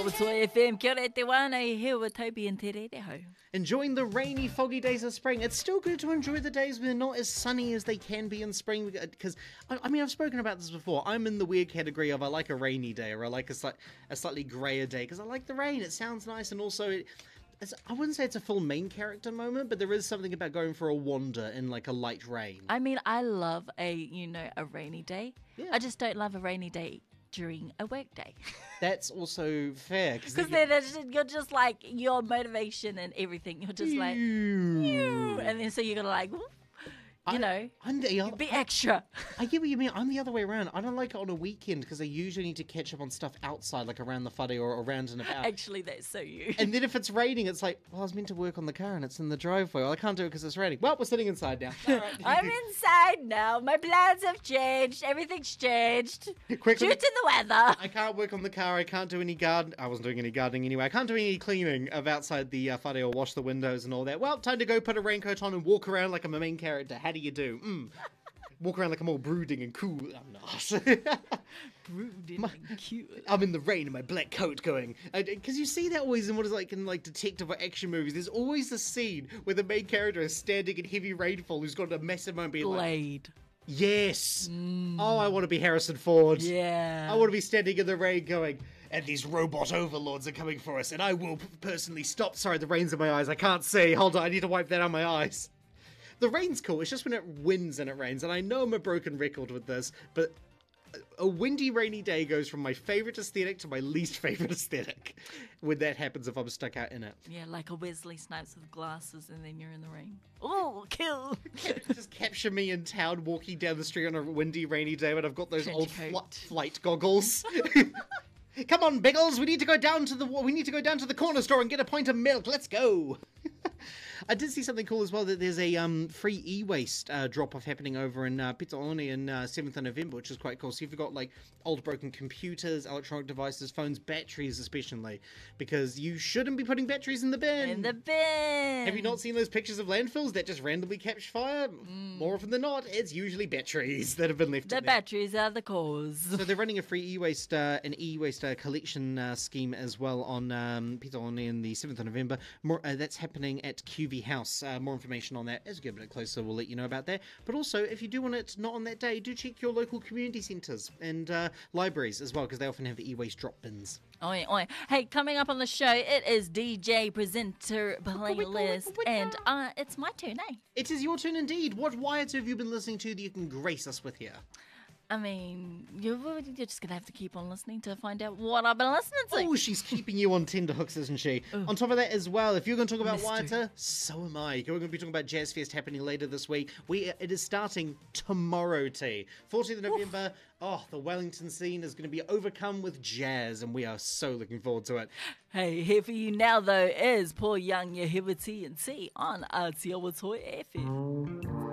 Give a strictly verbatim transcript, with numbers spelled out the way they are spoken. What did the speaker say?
Aotearoa F M, kia ora te wānei, here with Toby and Te Re Re Hau. Enjoying the rainy, foggy days of spring. It's still good to enjoy the days when they're not as sunny as they can be in spring. Because, I, I mean, I've spoken about this before. I'm in the weird category of I like a rainy day or I like a, sli- a slightly grayer day because I like the rain. It sounds nice and also... It, It's, I wouldn't say it's a full main character moment, but there is something about going for a wander in like a light rain. I mean, I love a, you know, a rainy day. Yeah. I just don't love a rainy day during a work day. That's also fair. Because Because then it's just, you're just like, your motivation and everything, you're just like, and then so you're going to like, whoop, you I, know, I'm the other, be extra. I get what you mean. I'm the other way around. I don't like it on a weekend because I usually need to catch up on stuff outside, like around the whare or around and about. Actually, that's so you. And then if it's raining, it's like, well, I was meant to work on the car and it's in the driveway. Well, I can't do it because it's raining. Well, we're sitting inside now. All right. I'm inside now. My plans have changed. Everything's changed. Quickly. Due to the weather. I can't work on the car. I can't do any garden. I wasn't doing any gardening anyway. I can't do any cleaning of outside the uh, whare or wash the windows and all that. Well, time to go put a raincoat on and walk around like I'm a main character. How do you do? Mm. Walk around like I'm all brooding and cool. I'm not. Brooding My- and cute. I'm in the rain in my black coat going. Because you see that always in what is like in like detective or action movies. There's always a scene where the main character is standing in heavy rainfall who's got a massive moment being like, Blade. yes. Oh, I want to be Harrison Ford. Yeah. I want to be standing in the rain going, and these robot overlords are coming for us, and I will p- personally stop. Sorry, the rain's in my eyes. I can't see. Hold on, I need to wipe that out of my eyes. The rain's cool. It's just when it winds and it rains, and I know I'm a broken record with this, but a windy, rainy day goes from my favourite aesthetic to my least favourite aesthetic when that happens if I'm stuck out in it. Yeah, like a Wesley Snipes with glasses and then you're in the rain. Oh, kill. Just capture me in town walking down the street on a windy, rainy day when I've got those Trench old coat. fl- flight goggles. Come on, Biggles, we need to go down to the we need to go down to the corner store and get a pint of milk. Let's go. I did see something cool as well, that there's a um, free e-waste uh, drop-off happening over in uh, Pitaoni on uh, seventh of November, which is quite cool. So if you've got like old broken computers, electronic devices, phones, batteries especially, because you shouldn't be putting batteries in the bin. In the bin. Have you not seen those pictures of landfills that just randomly catch fire? Mm. More often than not, it's usually batteries that have been left The in there. batteries are the cause. So they're running a free e-waste, uh, an e-waste uh, collection uh, scheme as well on um, Pitaoni on the seventh of November. More, uh, that's happening at Q V House. Uh, more information on that as we get a bit closer, we'll let you know about that. But also, if you do want it not on that day, do check your local community centres and uh, libraries as well, because they often have e-waste drop bins. Oi, oi. Hey, coming up on the show, it is D J, presenter, playlist, and uh, it's my turn, eh? It is your turn indeed. What Wyatt have you been listening to that you can grace us with here? I mean, you're, you're just going to have to keep on listening to find out what I've been listening to. Oh, she's keeping you on tenterhooks, isn't she? On top of that as well, if you're going to talk about Mystery. Waiata, so am I. We're going to be talking about Jazz Fest happening later this week. We It is starting tomorrow, T. fourteenth of November. Oh, the Wellington scene is going to be overcome with jazz, and we are so looking forward to it. Hey, here for you now, though, is Paul Young, your Hiwiti and C on Aotearoa F M.